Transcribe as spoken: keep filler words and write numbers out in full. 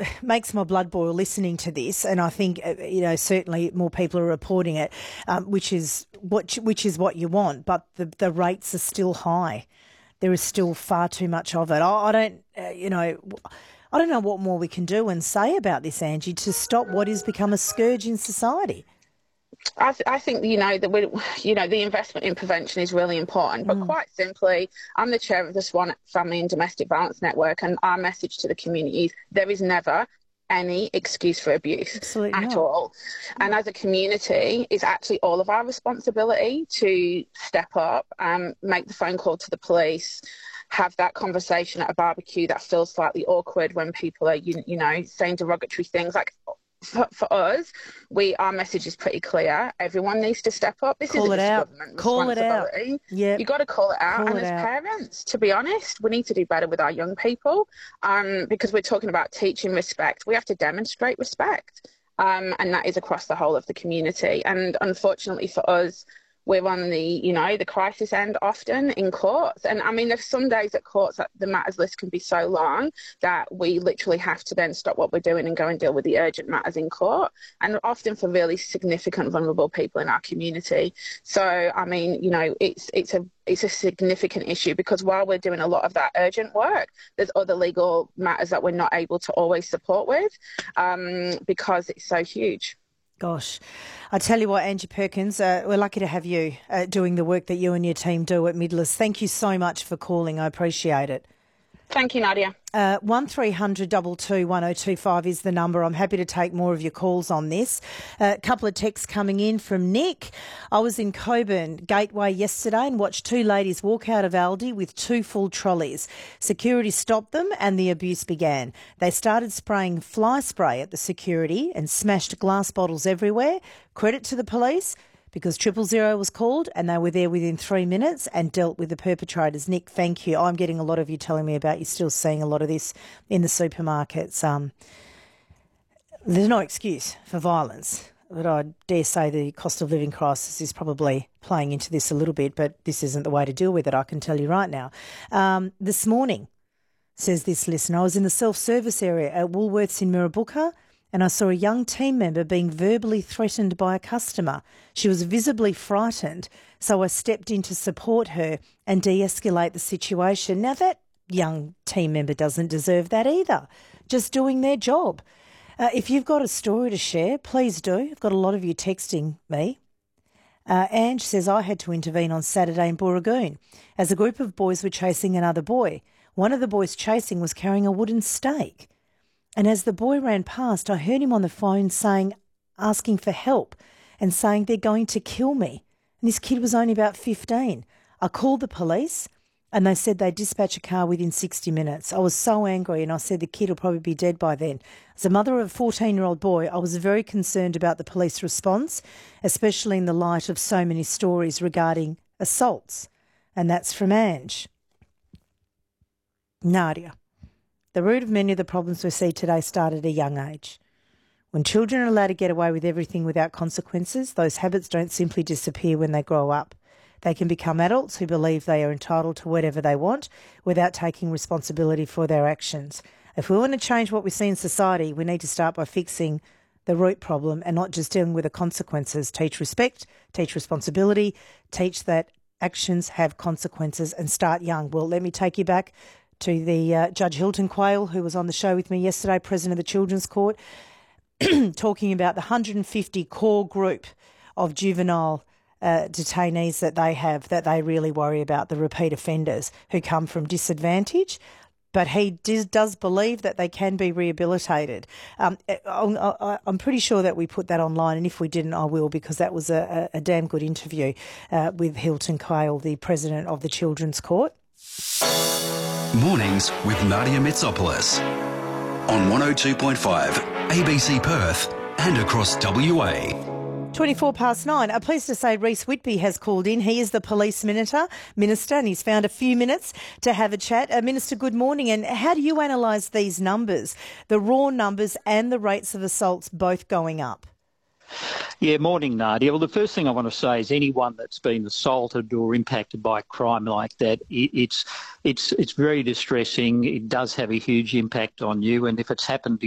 makes my blood boil listening to this, and I think uh, you know certainly more people are reporting it, um, which is what which is what you want, but the the rates are still high. There is still far too much of it. I, I don't, uh, you know, I don't know what more we can do and say about this, Angie, to stop what has become a scourge in society. I, th- I think, you know, that we, you know, the investment in prevention is really important. But mm. quite simply, I'm the chair of the Swan Family and Domestic Violence Network, and our message to the community is there is never any excuse for abuse Absolutely at not. all. And as a community, it's actually all of our responsibility to step up and make the phone call to the police, have that conversation at a barbecue that feels slightly awkward when people are, you, you know, saying derogatory things. Like, For, for us, we our message is pretty clear. Everyone needs to step up. This call isn't it just out. government Call responsibility. It out. Yep. You got to call it out. Call and it as out. parents, to be honest, we need to do better with our young people. Um, because we're talking about teaching respect. We have to demonstrate respect, um, and that is across the whole of the community. And unfortunately for us, we're on the, you know, the crisis end often in courts. And I mean, there's some days at courts that the matters list can be so long that we literally have to then stop what we're doing and go and deal with the urgent matters in court, and often for really significant vulnerable people in our community. So, I mean, you know, it's it's a it's a significant issue, because while we're doing a lot of that urgent work, there's other legal matters that we're not able to always support with, um, because it's so huge. Gosh, I tell you what, Angie Perkins, uh, we're lucky to have you uh, doing the work that you and your team do at Midless. Thank you so much for calling. I appreciate it. Thank you, Nadia. Uh, one three hundred two two one oh two five is the number. I'm happy to take more of your calls on this. A uh, couple of texts coming in from Nick. I was in Coburn Gateway yesterday and watched two ladies walk out of Aldi with two full trolleys. Security stopped them and the abuse began. They started spraying fly spray at the security and smashed glass bottles everywhere. Credit to the police, because triple zero was called and they were there within three minutes and dealt with the perpetrators. Nick, thank you. I'm getting a lot of you telling me about you're still seeing a lot of this in the supermarkets. Um, there's no excuse for violence, but I dare say the cost of living crisis is probably playing into this a little bit, but this isn't the way to deal with it, I can tell you right now. Um, this morning, says this listener, I was in the self-service area at Woolworths in Mirrabooka, and I saw a young team member being verbally threatened by a customer. She was visibly frightened, so I stepped in to support her and de-escalate the situation. Now, that young team member doesn't deserve that either, just doing their job. Uh, if you've got a story to share, please do. I've got a lot of you texting me. Uh, Ange says, I had to intervene on Saturday in Booragoon as a group of boys were chasing another boy. One of the boys chasing was carrying a wooden stake. And as the boy ran past, I heard him on the phone saying, asking for help and saying they're going to kill me. And this kid was only about fifteen. I called the police and they said they'd dispatch a car within sixty minutes. I was so angry and I said the kid will probably be dead by then. As a mother of a fourteen-year-old boy, I was very concerned about the police response, especially in the light of so many stories regarding assaults. And that's from Ange. Nadia. The root of many of the problems we see today started at a young age. When children are allowed to get away with everything without consequences, those habits don't simply disappear when they grow up. They can become adults who believe they are entitled to whatever they want without taking responsibility for their actions. If we want to change what we see in society, we need to start by fixing the root problem and not just dealing with the consequences. Teach respect, teach responsibility, teach that actions have consequences, and start young. Well, let me take you back to the uh, Judge Hilton Quayle, who was on the show with me yesterday, President of the Children's Court, talking about the one hundred fifty core group of juvenile uh, detainees that they have, that they really worry about, the repeat offenders who come from disadvantage. But he does, does believe that they can be rehabilitated. Um, I, I'm pretty sure that we put that online, and if we didn't, I will, because that was a, a damn good interview uh, with Hilton Quayle, the President of the Children's Court. Mornings with Nadia Mitsopoulos on one oh two point five A B C Perth and across W A. twenty-four past nine. I'm pleased to say Reece Whitby has called in. He is the police minister, minister, and he's found a few minutes to have a chat. Uh, Minister, good morning. And how do you analyse these numbers, the raw numbers and the rates of assaults both going up? Yeah, morning, Nadia. Well, the first thing I want to say is anyone that's been assaulted or impacted by crime like that, it, it's it's it's very distressing. It does have a huge impact on you, and if it's happened